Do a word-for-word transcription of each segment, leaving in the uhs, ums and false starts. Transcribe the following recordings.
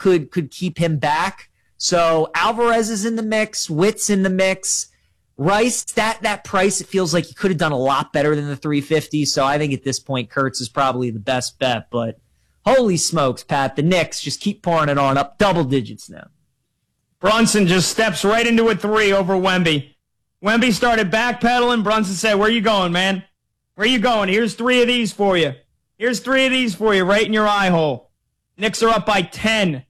could could keep him back. So Alvarez is in the mix. Witt's in the mix. Rice, that that price, it feels like he could have done a lot better than the three fifty. So I think at this point, Kurtz is probably the best bet. But holy smokes, Pat, the Knicks just keep pouring it on, up double digits now. Brunson just steps right into a three over Wemby. Wemby started backpedaling. Brunson said, where you going, man? Where you going? Here's three of these for you. Here's three of these for you right in your eye hole. Knicks are up by ten.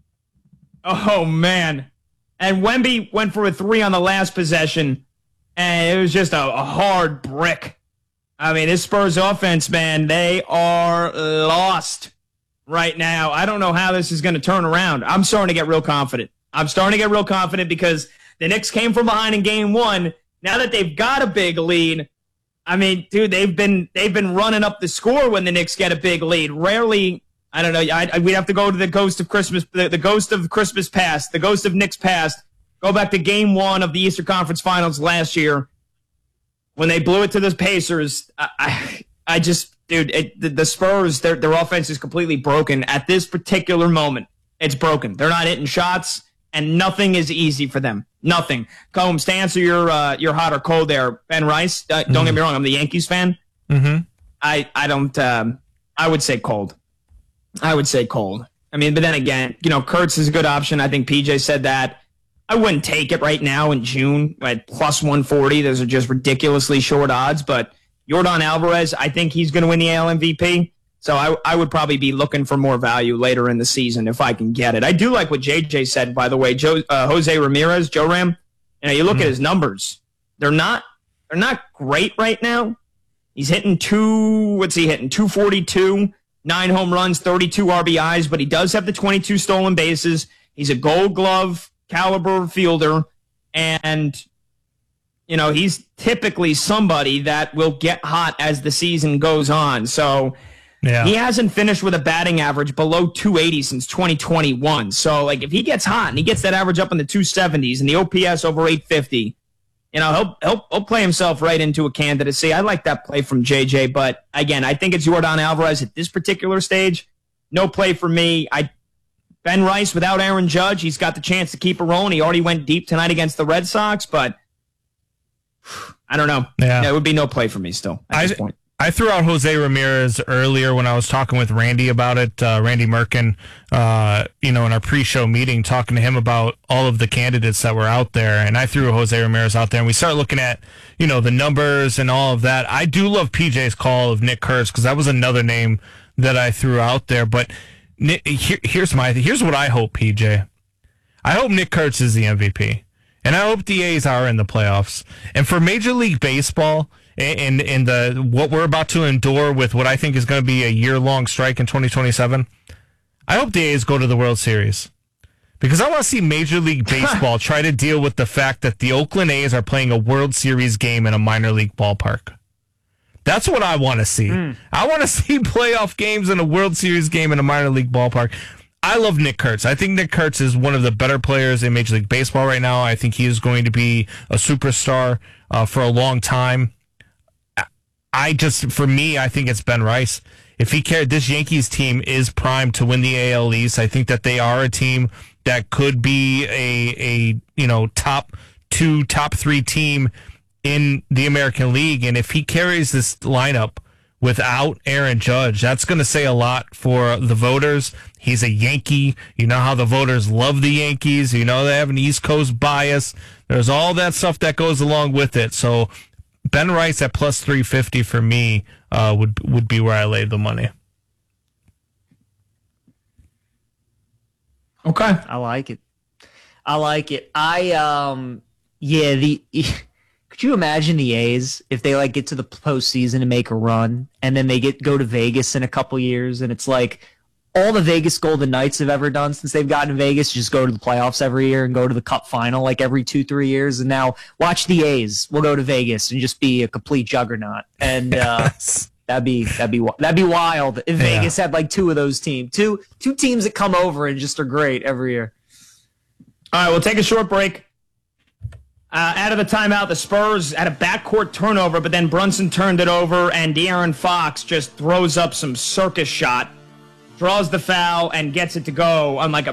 Oh, man. And Wemby went for a three on the last possession, and it was just a, a hard brick. I mean, this Spurs offense, man, they are lost right now. I don't know how this is going to turn around. I'm starting to get real confident. I'm starting to get real confident because the Knicks came from behind in game one. Now that they've got a big lead, I mean, dude, they've been they've been running up the score when the Knicks get a big lead. Rarely, I don't know, I, I, we'd have to go to the ghost of Christmas, the, the ghost of Christmas past, the ghost of Knicks past. Go back to game one of the Eastern Conference Finals last year when they blew it to the Pacers. I, I, I just, dude, it, the, the Spurs, their their offense is completely broken at this particular moment. It's broken. They're not hitting shots, and nothing is easy for them. Nothing. Combs, to answer your uh, your hot or cold there, Ben Rice. Uh, don't mm-hmm. get me wrong, I'm the Yankees fan. Mm-hmm. I I don't. Um, I would say cold. I would say cold. I mean, but then again, you know, Kurtz is a good option. I think P J said that. I wouldn't take it right now in June at plus one forty. Those are just ridiculously short odds. But Yordan Alvarez, I think he's going to win the A L M V P. So I, I would probably be looking for more value later in the season if I can get it. I do like what J J said, by the way. Joe, uh, Jose Ramirez, Joe Ram. You know, you look mm. at his numbers; they're not they're not great right now. He's hitting two. What's he hitting? two forty-two, nine home runs, thirty-two R B Is. But he does have the twenty-two stolen bases. He's a Gold Glove caliber fielder, and you know he's typically somebody that will get hot as the season goes on. So. Yeah. He hasn't finished with a batting average below two eighty since twenty twenty-one. So, like, if he gets hot and he gets that average up in the two seventies and the O P S over eight fifty, you know, he'll, he'll, he'll play himself right into a candidacy. I like that play from J J, but, again, I think it's Yordan Alvarez at this particular stage. No play for me. I Ben Rice without Aaron Judge, he's got the chance to keep it rolling. He already went deep tonight against the Red Sox, but I don't know. Yeah. Yeah, it would be no play for me still at I, this point. I threw out Jose Ramirez earlier when I was talking with Randy about it, uh, Randy Merkin, uh, you know, in our pre-show meeting, talking to him about all of the candidates that were out there. And I threw Jose Ramirez out there, and we started looking at, you know, the numbers and all of that. I do love P J's call of Nick Kurtz because that was another name that I threw out there. But Nick, here, here's my here's what I hope, P J. I hope Nick Kurtz is the M V P, and I hope the A's are in the playoffs. And for Major League Baseball, and in the what we're about to endure with what I think is going to be a year-long strike in twenty twenty-seven, I hope the A's go to the World Series. Because I want to see Major League Baseball try to deal with the fact that the Oakland A's are playing a World Series game in a minor league ballpark. That's what I want to see. Mm. I want to see playoff games in a World Series game in a minor league ballpark. I love Nick Kurtz. I think Nick Kurtz is one of the better players in Major League Baseball right now. I think he is going to be a superstar uh, for a long time. I just, for me, I think it's Ben Rice. If he cared, this Yankees team is primed to win the A L East. I think that they are a team that could be a, a you know, top two, top three team in the American League. And if he carries this lineup without Aaron Judge, that's going to say a lot for the voters. He's a Yankee. You know how the voters love the Yankees. You know they have an East Coast bias. There's all that stuff that goes along with it. So Ben Rice at plus three fifty for me uh, would would be where I lay the money. Okay. I like it. I like it. I, um, yeah, the, could you imagine the A's if they like get to the postseason and make a run and then they get, go to Vegas in a couple years and it's like all the Vegas Golden Knights have ever done since they've gotten to Vegas, just go to the playoffs every year and go to the Cup final like every two, three years. And now watch the A's. We'll go to Vegas and just be a complete juggernaut. And uh, yes. that'd be that'd be that'd be wild if yeah. Vegas had like two of those teams, two two teams that come over and just are great every year. All right, we'll take a short break. Uh, out of the timeout, the Spurs had a backcourt turnover, but then Brunson turned it over, and De'Aaron Fox just throws up some circus shot. Draws the foul and gets it to go on like a